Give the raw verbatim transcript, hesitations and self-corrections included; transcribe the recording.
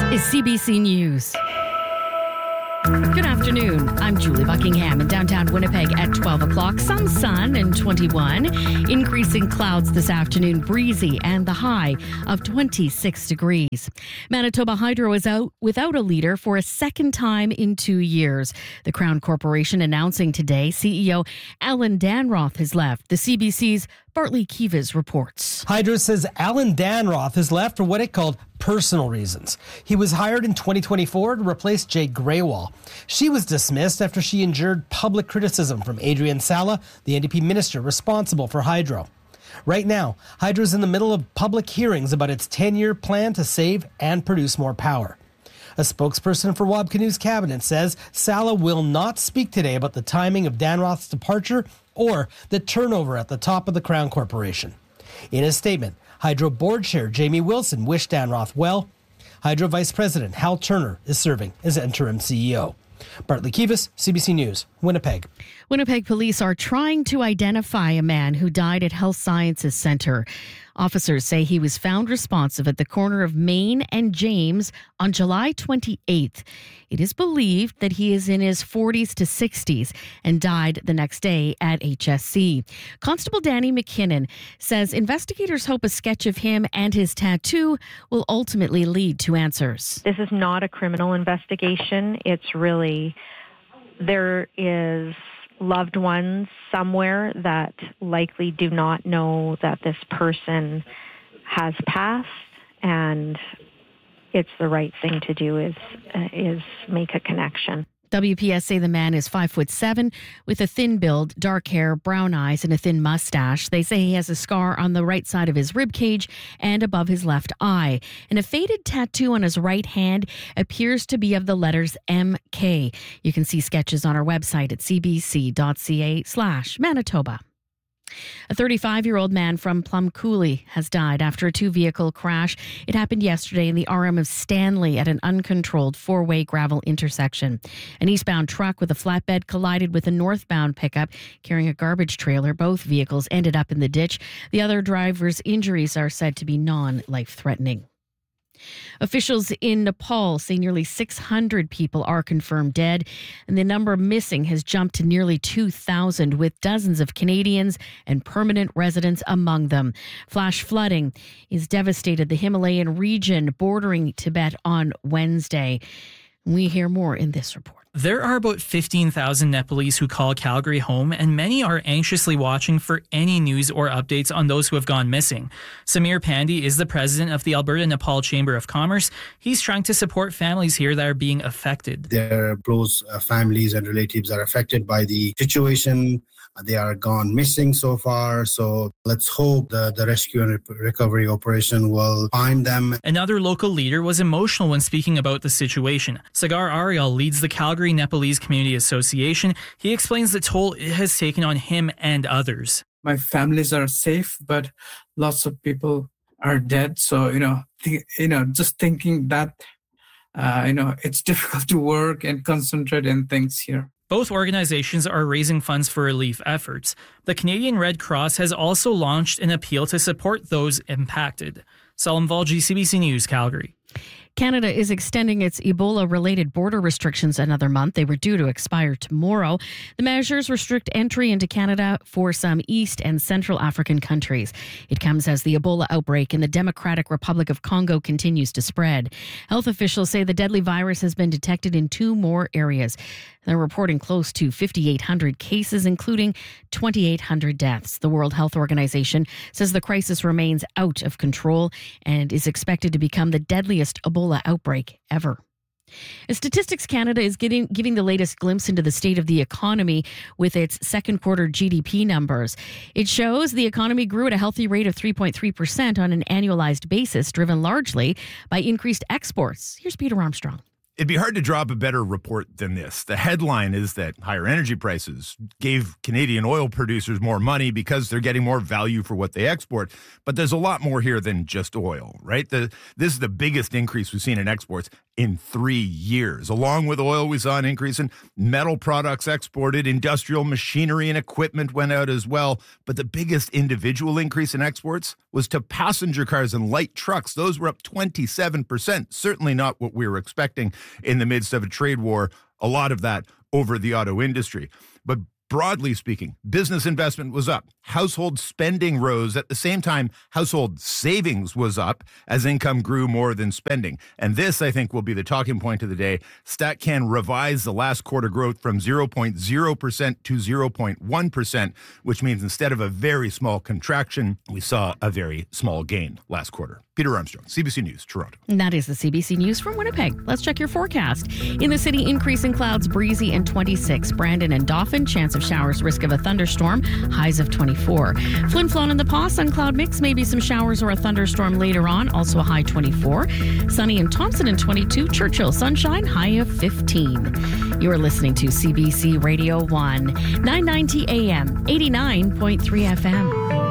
is C B C News. Good afternoon. I'm Julie Buckingham in downtown Winnipeg at twelve o'clock. Some sun and twenty-one. Increasing clouds this afternoon, breezy, and the high of twenty-six degrees. Manitoba Hydro is out without a leader for a second time in two years. The Crown Corporation announcing today C E O Alan Danroth has left. The C B C's Bartley Kivas reports. Hydro says Alan Danroth has left for what it called personal reasons. He was hired in twenty twenty-four to replace Jay Graywall. She was dismissed after she endured public criticism from Adrian Sala, the N D P minister responsible for Hydro. Right now, Hydro is in the middle of public hearings about its ten-year plan to save and produce more power. A spokesperson for Wab Kinew's cabinet says Sala will not speak today about the timing of Danroth's departure or the turnover at the top of the Crown Corporation. In a statement, Hydro board chair Jamie Wilson wished Danroth well. Hydro Vice President Hal Turner is serving as interim C E O. Bartley Kivas, C B C News, Winnipeg. Winnipeg police are trying to identify a man who died at Health Sciences Centre. Officers say he was found responsive at the corner of Main and James on July twenty-eighth. It is believed that he is in his forties to sixties and died the next day at H S C. Constable Danny McKinnon says investigators hope a sketch of him and his tattoo will ultimately lead to answers. This is not a criminal investigation. It's really, there is loved ones somewhere that likely do not know that this person has passed, and it's the right thing to do is uh, is make a connection. W P S say the man is five foot seven with a thin build, dark hair, brown eyes, and a thin mustache. They say he has a scar on the right side of his rib cage and above his left eye. And a faded tattoo on his right hand appears to be of the letters M K. You can see sketches on our website at cbc.ca slash Manitoba. A thirty-five-year-old man from Plum Coulee has died after a two-vehicle crash. It happened yesterday in the R M of Stanley at an uncontrolled four-way gravel intersection. An eastbound truck with a flatbed collided with a northbound pickup carrying a garbage trailer. Both vehicles ended up in the ditch. The other driver's injuries are said to be non-life-threatening. Officials in Nepal say nearly six hundred people are confirmed dead, and the number missing has jumped to nearly two thousand, with dozens of Canadians and permanent residents among them. Flash flooding has devastated the Himalayan region bordering Tibet on Wednesday. We hear more in this report. There are about fifteen thousand Nepalese who call Calgary home, and many are anxiously watching for any news or updates on those who have gone missing. Samir Pandey is the president of the Alberta Nepal Chamber of Commerce. He's trying to support families here that are being affected. Their close uh, families and relatives are affected by the situation. They are gone missing so far, so let's hope the, the rescue and recovery operation will find them. Another local leader was emotional when speaking about the situation. Sagar Ariel leads the Calgary Nepalese Community Association. He explains the toll it has taken on him and others. My families are safe, but lots of people are dead. So, you know, th- you know, just thinking that, uh, you know, it's difficult to work and concentrate in things here. Both organizations are raising funds for relief efforts. The Canadian Red Cross has also launched an appeal to support those impacted. Salim Valji, C B C News, Calgary. Canada is extending its Ebola-related border restrictions another month. They were due to expire tomorrow. The measures restrict entry into Canada for some East and Central African countries. It comes as the Ebola outbreak in the Democratic Republic of Congo continues to spread. Health officials say the deadly virus has been detected in two more areas. They're reporting close to fifty-eight hundred cases, including twenty-eight hundred deaths. The World Health Organization says the crisis remains out of control and is expected to become the deadliest Ebola outbreak ever. Statistics Canada is getting, giving the latest glimpse into the state of the economy with its second quarter G D P numbers. It shows the economy grew at a healthy rate of three point three percent on an annualized basis, driven largely by increased exports. Here's Peter Armstrong. It'd be hard to draw up a better report than this. The headline is that higher energy prices gave Canadian oil producers more money because they're getting more value for what they export. But there's a lot more here than just oil, right? The, this is the biggest increase we've seen in exports in three years. Along with oil, we saw an increase in metal products exported. Industrial machinery and equipment went out as well. But the biggest individual increase in exports was to passenger cars and light trucks. Those were up twenty-seven percent. Certainly not what we were expecting in the midst of a trade war, a lot of that over the auto industry. But broadly speaking, business investment was up. Household spending rose. At the same time, household savings was up as income grew more than spending. And this, I think, will be the talking point of the day. StatCan revised the last quarter growth from zero point zero percent to zero point one percent, which means instead of a very small contraction, we saw a very small gain last quarter. Peter Armstrong, C B C News, Toronto. And that is the C B C News from Winnipeg. Let's check your forecast. In the city, increasing clouds, breezy and twenty-six. Brandon and Dauphin, chance of showers, risk of a thunderstorm, highs of twenty-four. Flin Flon and the Pas, sun cloud mix, maybe some showers or a thunderstorm later on, also a high twenty-four. Sunny and Thompson and twenty-two. Churchill, sunshine, high of fifteen. You're listening to C B C Radio one, nine ninety A M, eighty-nine point three F M.